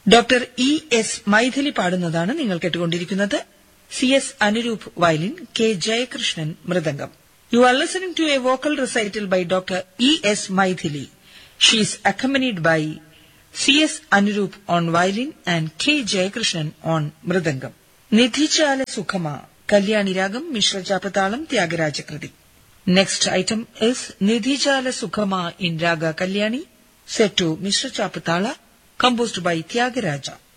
Doctor E S Maithili പാടുന്നതാണ് നിങ്ങൾ കേട്ടുകൊണ്ടിരിക്കുന്നത്. C S Anuroop violin, K Jayakrishnan mridangam. You are listening to A vocal recital by doctor E S Maithili. She is accompanied by C S Anuroop on violin and K Jayakrishnan on mridangam. Nidhichala സുഖമ, Kalyani രാഗം, മിശ്രചാപതാളം, ത്യാഗരാജകൃതി. Next item is Nidhichala Sukhama in Raga Kalyani, set to Mishra Chapatala, composed by Tyagaraja.